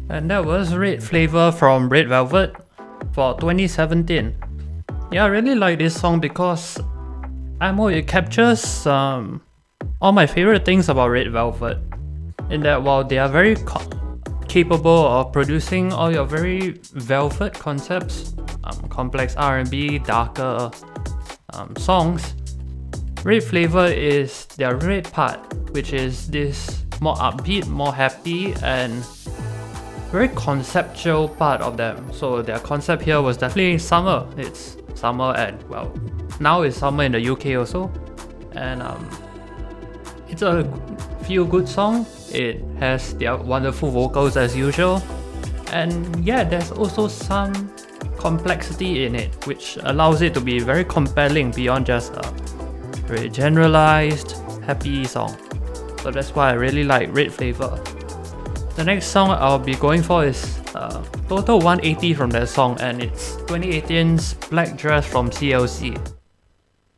And that was Red Flavor from Red Velvet for 2017. Yeah, I really like this song because it captures all my favorite things about Red Velvet. In that while they are very capable of producing all your very velvet concepts, complex R&B, darker songs, Red Flavor is their red part, which is this more upbeat, more happy, and very conceptual part of them. So their concept here was definitely summer. It's summer, and well, now it's summer in the UK also, and it's a feel-good song. It has their wonderful vocals as usual, and yeah, there's also some complexity in it, which allows it to be very compelling beyond just a very generalized happy song. So that's why I really like Red Flavor. The next song I'll be going for is Total 180 from that song, and it's 2018's Black Dress from CLC.